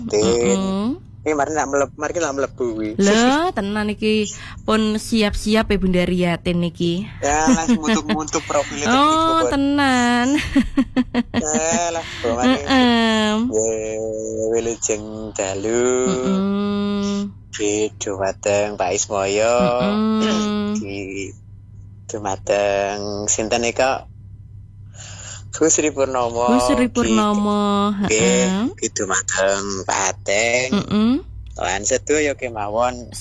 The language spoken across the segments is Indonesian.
batin. Ini mari nak mlebu kuwi. Lho, tenan iki pun siap-siap ya Bunda Riatin niki. Ya, langsung muntuk profil itu. Oh, tenan. Lah, bawane. Wilujeng dalu. Di dumateng Pak Ismoyo. Di dumateng sinten nika? Bu Sri Purnomo. Nggih, di dumateng Pak Ateng. Lan sedaya kemawon.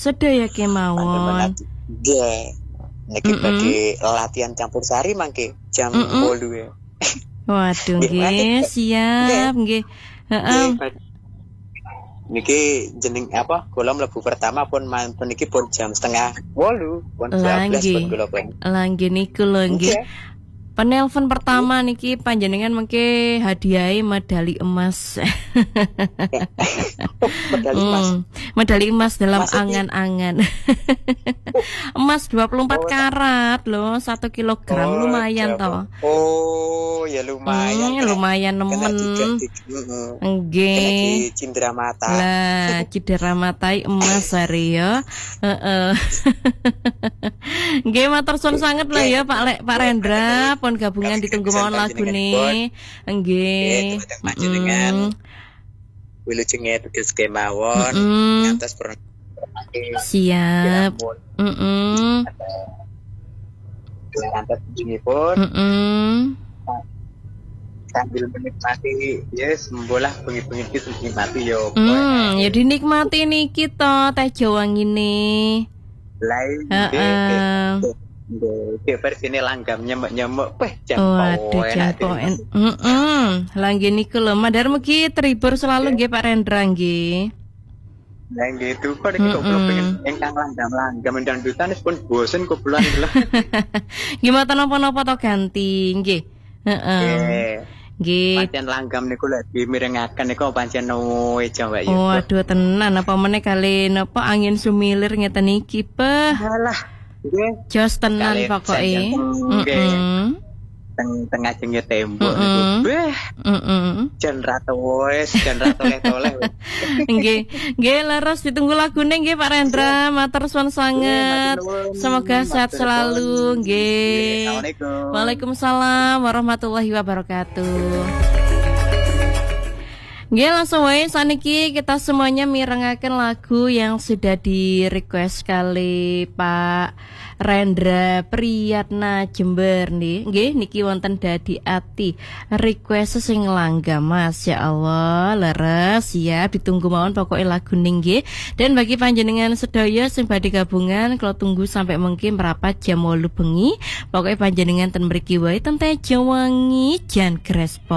Nggih. Niki badhe latihan campur sari mangke jam 8. Waduh nggih, siap nggih. Heeh. Niki jeneng apa? Kula mlebu pertama pun niki pun jam 7:30, pun 12 pun kula pun. Lah nggih niku lho nggih. Penelpon pertama niki panjenengan mengke hadiahi medali emas. Medali emas dalam angan-angan. Emas 24 karat loh, 1 kilogram lumayan toh. Oh, ya lumayan. Lumayan nemen. Nggih. Cindera mata. Lah, cindera matai emas hari ya. Heeh. Nggih matur suwun sanget lho ya Pak Rendra. Pun gabungan ditunggu mawon lagu nih. Nggih. Panjenengan wilujeng tugas kemawon ngantos siap. Ngantos pun sambil menikmati sembolah bengi-bengi iki menikmati yo. Ya dinikmati niki to teh Jawa ngene. Heeh. Nggih, versine langgam nyemek-nyemek jam poen. Langge niku lho, madar mugi terhibur selalu nggih Pak Rendra nggih. Lah nggih itu kok kok pengen ingkang langgam dangdutan pun bosen kubulan lho. Nggih mboten napa-napa to ganti nggih. Heeh. Nggih. Pancen langgam niku lek dimirengaken niku pancen eja Mbak ya. Waduh tenan apa meneh kali napa angin sumilir ngeten iki, Peh. Alah. Jos tenan pokoke. Tengah jengnya tembok niku. Jan ratu toleh. Nggih leres ditunggu lagune nggih Pak Rendra, matur suwun sanget. Semoga sehat selalu nggih. Waalaikumsalam warahmatullahi wabarakatuh. Nggih langsung wae saniki kita semuanya mirengaken lagu yang sudah di request kali Pak Rendra Priyatna Jember nih. Nggih niki wonten dadi ati request sing langgam Masya Allah leres siap ditunggu mawon pokoke lagu nggih. Dan bagi panjenengan sedaya sing badhe gabungan kalau tunggu sampai mungkin merapat jam 8 bengi pokoke panjenengan ten mriki wae ten Tejawangi Jan Crespo.